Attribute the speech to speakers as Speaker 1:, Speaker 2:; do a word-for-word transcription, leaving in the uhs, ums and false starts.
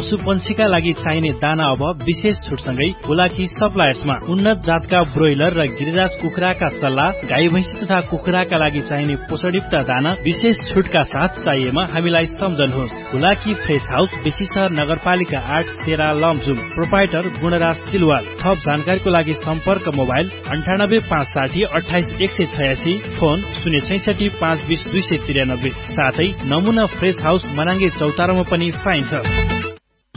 Speaker 1: पशुपन्छीका लागि चाहिने दाना अब विशेष छुटसँगै हुलाकी सप्लायर्समा उन्नत जातका ब्रोइलर र गिरिराज कुखुराका चल्ला, गाई भैँसी तथा कुखुराका लागि चाहिने पोषणयुक्त दाना विशेष छुटका साथ चाहिएमा हामीलाई सम्झनुहोस्। हुलाकी फ्रेश हाउस, बेसी सहर नगरपालिका आठ, तेरा लमजुम। प्रोपाइटर गुणराज सिलवाल। थप जानकारीको लागि सम्पर्क मोबाइल अन्ठानब्बे पाँच साठी अठाइस एक सय छयासी, फोन शून्य छैसठी पाँच बीस दुई सय त्रियानब्बे। साथै नमुना फ्रेश हाउस मनाङ्गे चौतारोमा पनि पाइन्छ।